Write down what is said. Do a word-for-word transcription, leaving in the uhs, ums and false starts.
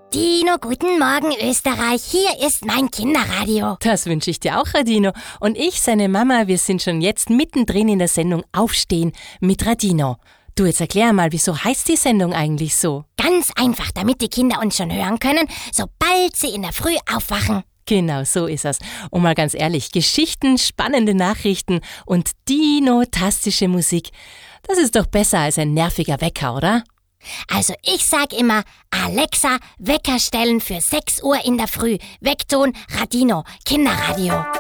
Dino, guten Morgen Österreich, hier ist mein Kinderradio. Das wünsche ich dir auch, Radino. Und ich, seine Mama, wir sind schon jetzt mittendrin in der Sendung Aufstehen mit Radino. Du, jetzt erklär mal, wieso heißt die Sendung eigentlich so? Ganz einfach, damit die Kinder uns schon hören können, sobald sie in der Früh aufwachen. Genau, so ist es. Und mal ganz ehrlich, Geschichten, spannende Nachrichten und dino-tastische Musik, das ist doch besser als ein nerviger Wecker, oder? Also ich sag immer, Alexa, Wecker stellen für sechs Uhr in der Früh. Weckton, Radino, Kinderradio.